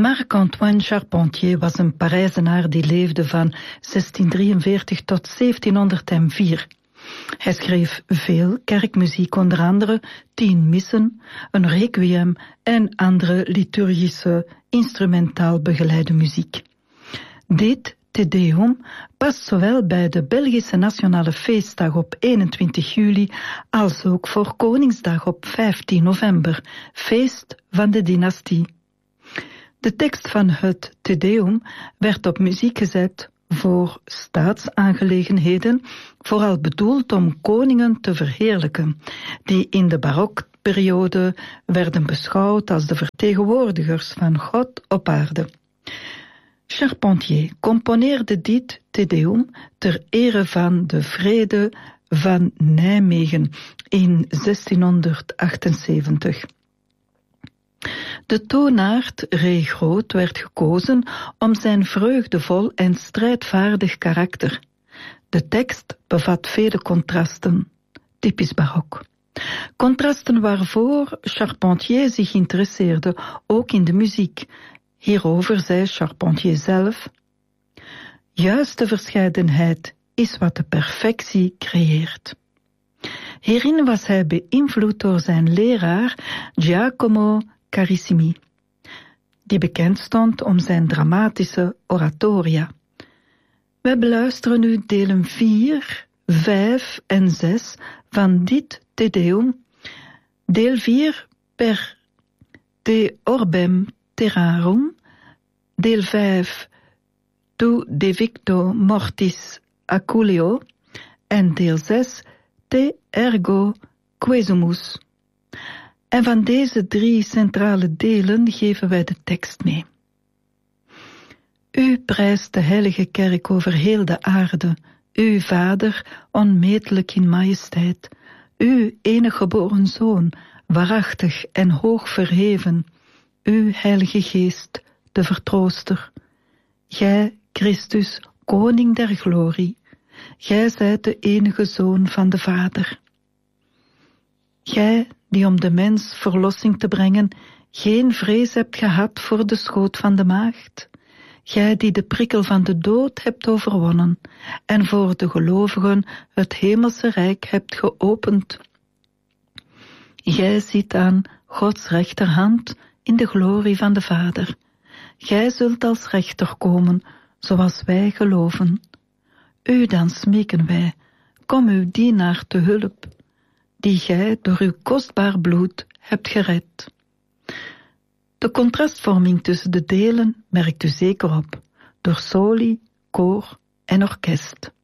Marc-Antoine Charpentier was een Parijzenaar die leefde van 1643 tot 1704. Hij schreef veel kerkmuziek, onder andere 10 missen, een requiem en andere liturgische instrumentaal begeleide muziek. Dit Te Deum past zowel bij de Belgische Nationale Feestdag op 21 juli als ook voor Koningsdag op 15 november, feest van de dynastie. De tekst van het Te Deum werd op muziek gezet voor staatsaangelegenheden, vooral bedoeld om koningen te verheerlijken, die in de barokperiode werden beschouwd als de vertegenwoordigers van God op aarde. Charpentier componeerde dit Te Deum ter ere van de vrede van Nijmegen in 1678. De toonaard Re Groot werd gekozen om zijn vreugdevol en strijdvaardig karakter. De tekst bevat vele contrasten, typisch barok. Contrasten waarvoor Charpentier zich interesseerde, ook in de muziek. Hierover zei Charpentier zelf: juiste verscheidenheid is wat de perfectie creëert. Hierin was hij beïnvloed door zijn leraar Giacomo Carissimi, die bekend stond om zijn dramatische oratoria. Wij beluisteren nu delen 4, 5 en 6 van dit Te Deum. Deel 4 per Te Orbem Terrarum, deel 5 Tu Devicto Mortis Aculeo en deel 6 Te Ergo Quesumus. En van deze 3 centrale delen geven wij de tekst mee. U prijst de heilige kerk over heel de aarde, uw Vader, onmetelijk in majesteit, uw enige geboren Zoon, waarachtig en hoog verheven, uw Heilige Geest, de Vertrooster. Gij, Christus, Koning der glorie, gij zijt de enige Zoon van de Vader. Gij, die om de mens verlossing te brengen, geen vrees hebt gehad voor de schoot van de maagd. Gij die de prikkel van de dood hebt overwonnen en voor de gelovigen het hemelse rijk hebt geopend. Gij zit aan Gods rechterhand in de glorie van de Vader. Gij zult als rechter komen, zoals wij geloven. U dan smeken wij, kom uw dienaar te hulp, die gij door uw kostbaar bloed hebt gered. De contrastvorming tussen de delen merkt u zeker op, door soli, koor en orkest.